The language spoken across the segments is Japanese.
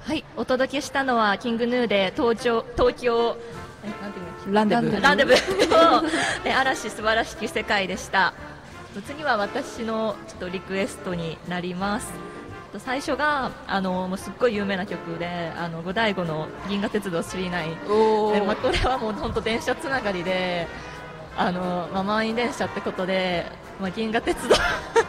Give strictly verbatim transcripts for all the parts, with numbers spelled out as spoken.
はい、お届けしたのはキングヌーで東京東京えなんていうのランデブーランデブーとえ嵐素晴らしき世界でした。次は私のちょっとリクエストになります。最初があのもうすっごい有名な曲で、あの五醍醐の銀河鉄道スリーナイン、え、まあ、これはもう本当電車つながりで、あの、まあ、満員電車ってことで、まあ、銀河鉄道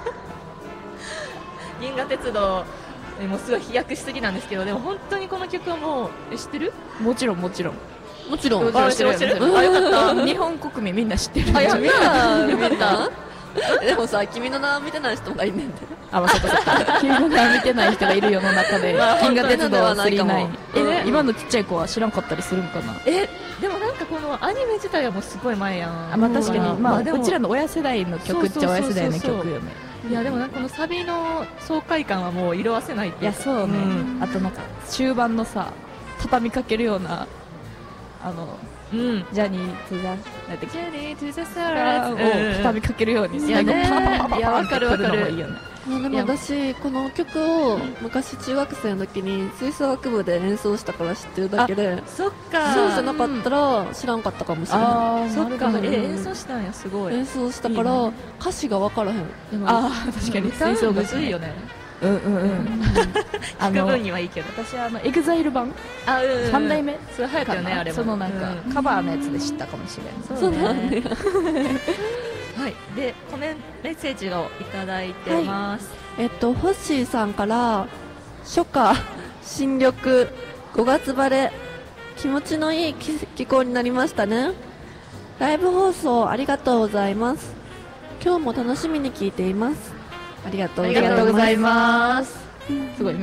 銀河鉄道もうすごい飛躍しすぎなんですけど、でも本当にこの曲はもうえ知ってる？ もちろんもちろんもちろんあ知ってる知ってる。あよかった。 日本国民みんな知ってる。 あやったよかったでもさ、君の名は見てない人がいんねんで。 あ、まあ、そっかそっか。君の名は見てない人がいる世の中で、 まあ銀河鉄道はスリーナイン。 えねえ、今のちっちゃい子は知らんかったりするんかな。 えでもなんかこのアニメ自体はもうすごい前やん。 あ、まあ確かに、まあでもうちらの親世代の曲っちゃ親世代の曲よね。 いやでもなんかこのサビの爽快感はもう色あせないっていや、そうね。あとなんか終盤のさ、畳みかけるようなあの。 うん、 ジャニーズザ、なんだっけ、 ジャニーズザサラを畳みかけるように最後パパパパパパってくるのもいいよね。 あでも私この曲を昔中学生の時に吹奏楽部で演奏したから知ってるだけで、 そっかそうじゃなかったら知らんかったかもしれない。 そっか、え演奏したんや。すごい演奏したからいい、ね、歌詞が分からへん。 でもあ確かに吹奏楽むずいよね。 うんうんうん。 聞く分にはいいけど、 私はあのエグザイル版、 あうん三代目、 それ流行ったよねあれも。 そのなんかカバーのやつで知ったかもしれない。 そうなんだよ。 はい。でコメンメッセージをいただいてます。 えっとホッシーさんから初夏新緑ごがつ晴れ気持ちのいい気候になりましたね。ライブ放送ありがとうございます。今日も楽しみに聞いています。ありがとうございます。 ありがとうございます。 すごい